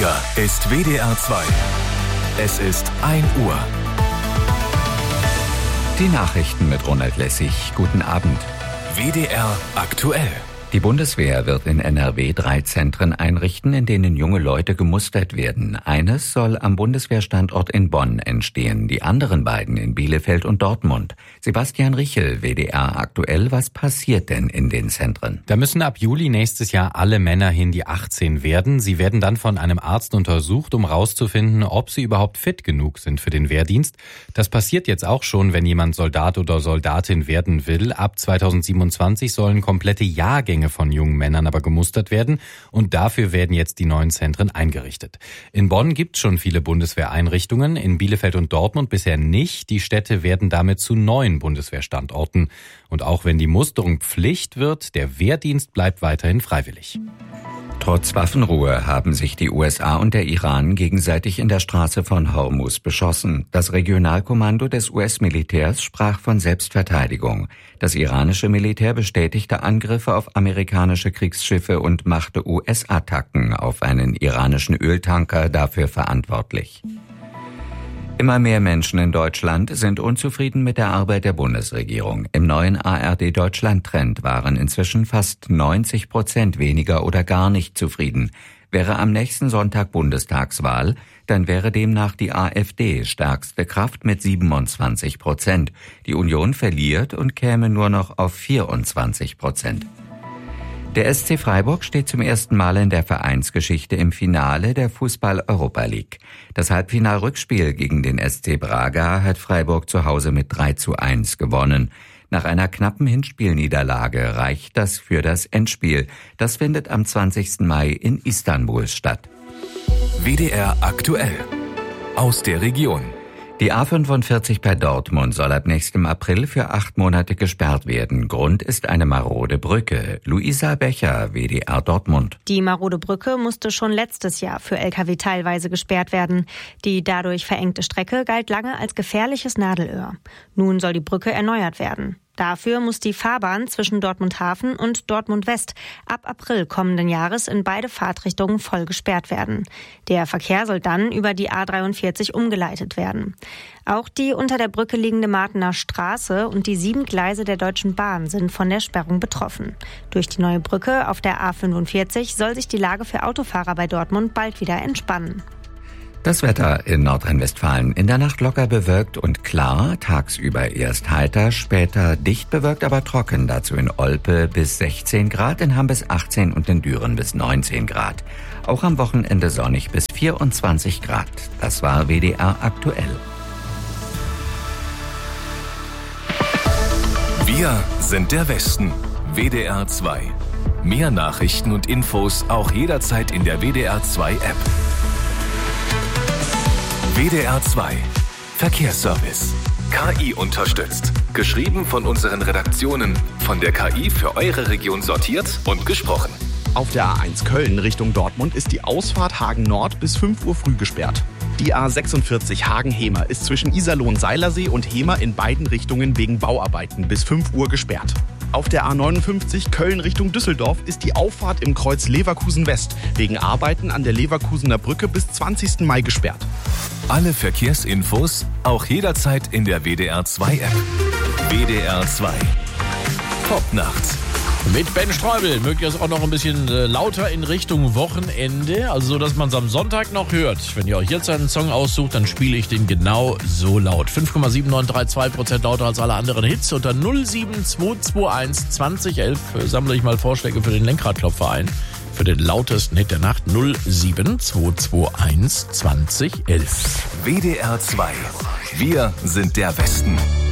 Hier ist WDR 2. Es ist 1 Uhr. Die Nachrichten mit Ronald Lessig. Guten Abend. WDR aktuell. Die Bundeswehr wird in NRW 3 Zentren einrichten, in denen junge Leute gemustert werden. Eines soll am Bundeswehrstandort in Bonn entstehen, die anderen beiden in Bielefeld und Dortmund. Sebastian Richel, WDR aktuell. Was passiert denn in den Zentren? Da müssen ab Juli nächstes Jahr alle Männer hin, die 18 werden. Sie werden dann von einem Arzt untersucht, um herauszufinden, ob sie überhaupt fit genug sind für den Wehrdienst. Das passiert jetzt auch schon, wenn jemand Soldat oder Soldatin werden will. Ab 2027 sollen komplette Jahrgänge von jungen Männern aber gemustert werden und dafür werden jetzt die neuen Zentren eingerichtet. In Bonn gibt es schon viele Bundeswehreinrichtungen, in Bielefeld und Dortmund bisher nicht. Die Städte werden damit zu neuen Bundeswehrstandorten. Und auch wenn die Musterung Pflicht wird, der Wehrdienst bleibt weiterhin freiwillig. Trotz Waffenruhe haben sich die USA und der Iran gegenseitig in der Straße von Hormuz beschossen. Das Regionalkommando des US-Militärs sprach von Selbstverteidigung. Das iranische Militär bestätigte Angriffe auf amerikanische Kriegsschiffe und machte US-Attacken auf einen iranischen Öltanker dafür verantwortlich. Immer mehr Menschen in Deutschland sind unzufrieden mit der Arbeit der Bundesregierung. Im neuen ARD-Deutschland-Trend waren inzwischen fast 90% weniger oder gar nicht zufrieden. Wäre am nächsten Sonntag Bundestagswahl, dann wäre demnach die AfD stärkste Kraft mit 27%. Die Union verliert und käme nur noch auf 24%. Der SC Freiburg steht zum ersten Mal in der Vereinsgeschichte im Finale der Fußball-Europa League. Das Halbfinalrückspiel gegen den SC Braga hat Freiburg zu Hause mit 3:1 gewonnen. Nach einer knappen Hinspielniederlage reicht das für das Endspiel. Das findet am 20. Mai in Istanbul statt. WDR aktuell. Aus der Region. Die A45 bei Dortmund soll ab nächstem April für 8 Monate gesperrt werden. Grund ist eine marode Brücke. Luisa Becher, WDR Dortmund. Die marode Brücke musste schon letztes Jahr für Lkw teilweise gesperrt werden. Die dadurch verengte Strecke galt lange als gefährliches Nadelöhr. Nun soll die Brücke erneuert werden. Dafür muss die Fahrbahn zwischen Dortmund Hafen und Dortmund West ab April kommenden Jahres in beide Fahrtrichtungen voll gesperrt werden. Der Verkehr soll dann über die A43 umgeleitet werden. Auch die unter der Brücke liegende Martener Straße und die 7 Gleise der Deutschen Bahn sind von der Sperrung betroffen. Durch die neue Brücke auf der A45 soll sich die Lage für Autofahrer bei Dortmund bald wieder entspannen. Das Wetter in Nordrhein-Westfalen: in der Nacht locker bewölkt und klar, tagsüber erst heiter, später dicht bewölkt, aber trocken. Dazu in Olpe bis 16 Grad, in Hamm bis 18 und in Düren bis 19 Grad. Auch am Wochenende sonnig bis 24 Grad. Das war WDR aktuell. Wir sind der Westen. WDR 2. Mehr Nachrichten und Infos auch jederzeit in der WDR 2 App. WDR 2 Verkehrsservice. KI unterstützt. Geschrieben von unseren Redaktionen. Von der KI für eure Region sortiert und gesprochen. Auf der A1 Köln Richtung Dortmund ist die Ausfahrt Hagen Nord bis 5 Uhr früh gesperrt. Die A46 Hagen-Hemer ist zwischen Iserlohn-Seilersee und Hemer in beiden Richtungen wegen Bauarbeiten bis 5 Uhr gesperrt. Auf der A59 Köln Richtung Düsseldorf ist die Auffahrt im Kreuz Leverkusen West wegen Arbeiten an der Leverkusener Brücke bis 20. Mai gesperrt. Alle Verkehrsinfos auch jederzeit in der WDR 2 App. WDR 2 Top nachts. Mit Ben Streubel möglichst auch noch ein bisschen lauter in Richtung Wochenende, also so, dass man es am Sonntag noch hört. Wenn ihr euch jetzt einen Song aussucht, dann spiele ich den genau so laut. 5,7932% lauter als alle anderen Hits. Unter 07221 2011 sammle ich mal Vorschläge für den Lenkradklopfer ein. Für den lautesten Hit der Nacht 07221 2011. WDR 2. Wir sind der Westen.